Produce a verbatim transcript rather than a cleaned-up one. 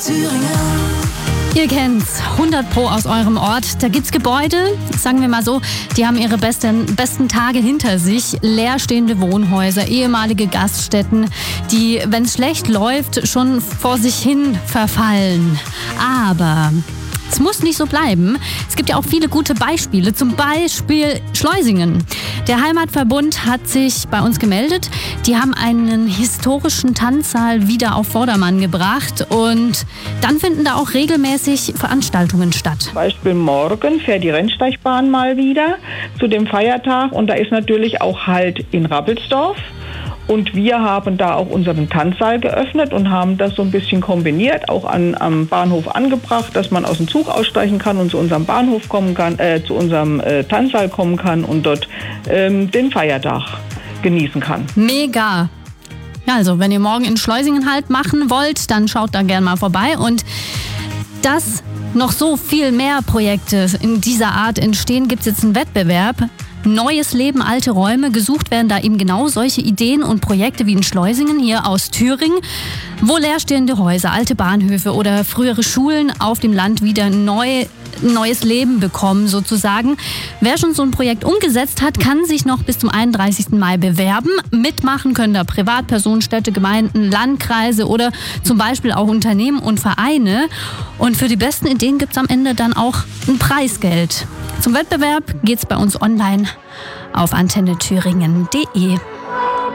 Ihr kennt's, hundert Pro aus eurem Ort. Da gibt's Gebäude, sagen wir mal so, die haben ihre besten, besten Tage hinter sich. Leerstehende Wohnhäuser, ehemalige Gaststätten, die, wenn es schlecht läuft, schon vor sich hin verfallen. Aber es muss nicht so bleiben. Es gibt ja auch viele gute Beispiele, zum Beispiel Schleusingen. Der Heimatverbund hat sich bei uns gemeldet. Die haben einen historischen Tanzsaal wieder auf Vordermann gebracht und dann finden da auch regelmäßig Veranstaltungen statt. Zum Beispiel morgen fährt die Rennsteigbahn mal wieder zu dem Feiertag und da ist natürlich auch Halt in Rappelsdorf. Und wir haben da auch unseren Tanzsaal geöffnet und haben das so ein bisschen kombiniert, auch an, am Bahnhof angebracht, dass man aus dem Zug aussteigen kann und zu unserem Bahnhof kommen kann, äh, zu unserem äh, Tanzsaal kommen kann und dort ähm, den Feiertag genießen kann. Mega! Ja, also wenn ihr morgen in Schleusingen Halt machen wollt, dann schaut da gerne mal vorbei. Und dass noch so viel mehr Projekte in dieser Art entstehen, gibt es jetzt einen Wettbewerb. Neues Leben, alte Räume. Gesucht werden da eben genau solche Ideen und Projekte wie in Schleusingen hier aus Thüringen, wo leerstehende Häuser, alte Bahnhöfe oder frühere Schulen auf dem Land wieder neu, neues Leben bekommen sozusagen. Wer schon so ein Projekt umgesetzt hat, kann sich noch bis zum einunddreißigsten Mai bewerben. Mitmachen können da Privatpersonen, Städte, Gemeinden, Landkreise oder zum Beispiel auch Unternehmen und Vereine. Und für die besten Ideen gibt es am Ende dann auch ein Preisgeld. Zum Wettbewerb geht's bei uns online auf antenne thüringen punkt de.